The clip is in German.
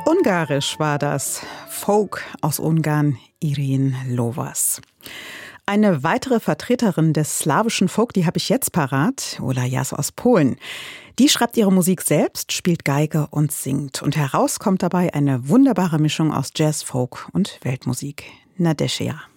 Ungarisch war das. Folk aus Ungarn, Irene Lovász. Eine weitere Vertreterin des slawischen Folk, die habe ich jetzt parat, Ola Jas aus Polen. Die schreibt ihre Musik selbst, spielt Geige und singt. Und heraus kommt dabei eine wunderbare Mischung aus Jazz, Folk und Weltmusik. Nadezhda.